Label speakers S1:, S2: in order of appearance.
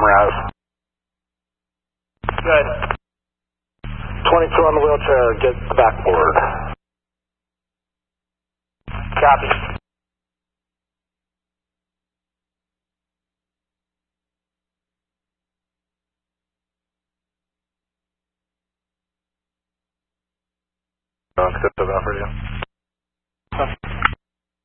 S1: Raz.
S2: Good.
S1: 22 on the wheelchair, get the backboard.
S2: Copy.
S1: Accept that for you.